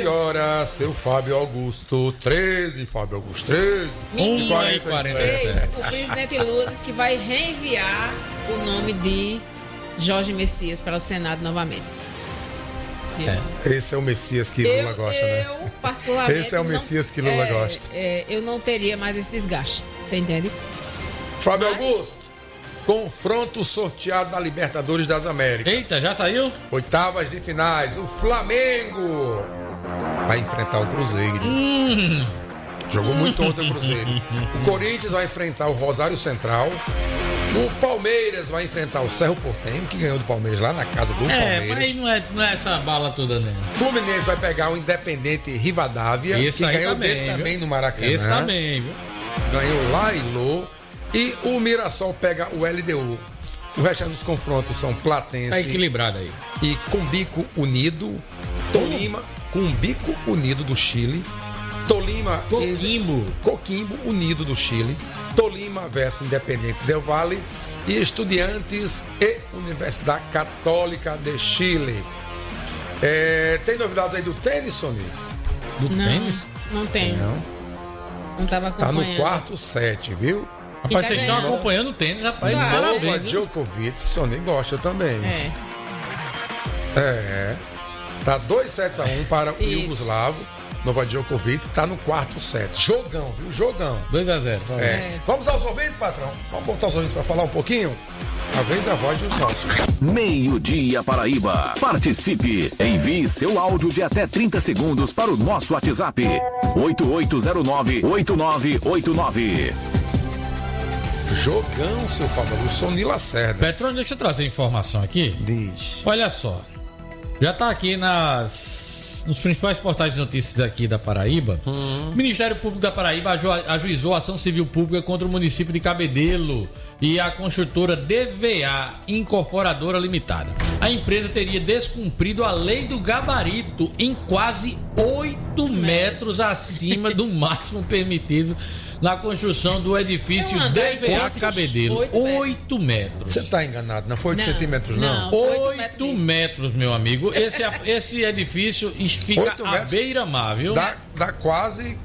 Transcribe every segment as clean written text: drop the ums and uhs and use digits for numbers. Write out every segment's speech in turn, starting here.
horas, seu Fábio Augusto, 13, Fábio Augusto, 13, 1h47. O presidente Lula disse que vai reenviar o nome de Jorge Messias para o Senado novamente. Esse é o Messias que Lula gosta, né? Eu, particularmente... Esse é o Messias que Lula gosta. Eu não teria mais esse desgaste, você entende? Fábio Augusto, confronto sorteado da Libertadores das Américas. Eita, já saiu? Oitavas de finais, o Flamengo vai enfrentar o Cruzeiro. Jogou muito ontem o Cruzeiro. O Corinthians vai enfrentar o Rosário Central. O Palmeiras vai enfrentar o Cerro Porteño, que ganhou do Palmeiras lá na casa do Palmeiras. Mas não é essa bala toda, né? Fluminense vai pegar o Independente Rivadavia, Esse que ganhou também, dele também no Maracanã. Esse também, viu? Ganhou lá e Lô. E o Mirassol pega o LDU. O resto dos confrontos são Platense. Tá equilibrado aí. E Cumbico Unido. Tolima, Cumbico Unido do Chile. Tolima. Coquimbo Unido do Chile. Tolima versus Independente del Valle. E Estudiantes e Universidade Católica de Chile. Tem novidades aí do tênis, Sony? Tênis? Não tem. Não estava acompanhando. Tá no quarto set, viu? Rapaz, vocês estão acompanhando o tênis, rapaz. Claro. Parabéns. Djokovic, Sony gosta também. Tá 2-1 para o Yugoslavo. Novak Djokovic tá no quarto set. Jogão, viu? Jogão. 2-0. Vamos aos ouvintes, patrão? Vamos botar os ouvintes para falar um pouquinho? Talvez a voz dos nossos. Meio-dia Paraíba. Participe. Envie seu áudio de até 30 segundos para o nosso WhatsApp. 8809-8989. Jogão, seu Fábio. Sony Lacerda. Petrônio, deixa eu trazer informação aqui. Diz. Olha só. Já tá aqui nos principais portais de notícias aqui da Paraíba. O Ministério Público da Paraíba ajuizou a ação civil pública contra o município de Cabedelo e a construtora DVA Incorporadora Limitada. A empresa teria descumprido a lei do gabarito em quase 8 metros acima do máximo permitido na construção do edifício DVA Cabedelo. 8 metros. Você tá enganado, não foi 8 centímetros, não? 8 metros, meu amigo. Esse edifício fica à beira-mar, viu? Dá quase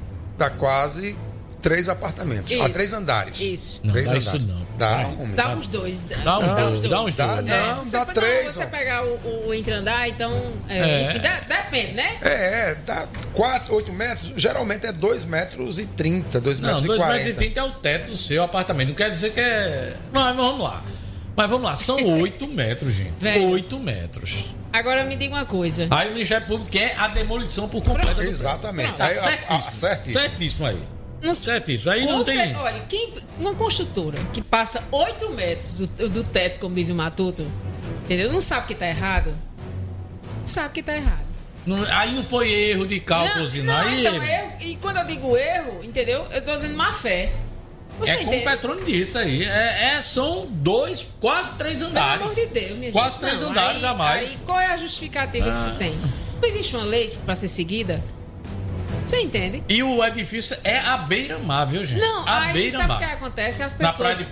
3 apartamentos. Isso. Há 3 andares. Isso. Não 3 dá andares. isso não. Dá uns dois. Dá uns dois. Dá 3. Se você pegar o entreandar, então... enfim, depende, né? Dá 8 metros. Geralmente é 2 metros e 30, 2 metros e 40. 2 metros e 30 é o teto do seu apartamento. Não quer dizer que é... Mas vamos lá. São 8 metros, gente. 8 metros. Agora me diga uma coisa. Aí o Ministério Público quer a demolição por completo. Exatamente. Certíssimo aí. Certíssimo. Aí não tem... Olha, uma construtora que passa 8 metros do teto, como diz o Matuto, entendeu? Não sabe que tá errado. Sabe que tá errado. Aí não foi erro de cálculos, não. E quando eu digo erro, entendeu? Eu tô dizendo má fé. Você como o Petrônio disse aí. São quase 3 andares. Pelo amor de Deus, minha quase gente. 3 andares a mais. Aí qual é a justificativa que se tem? Não existe uma lei para ser seguida? Você entende? E o edifício é à beira-mar, viu, gente? Não, à aí beira-mar. sabe o que acontece? As pessoas... Na praia de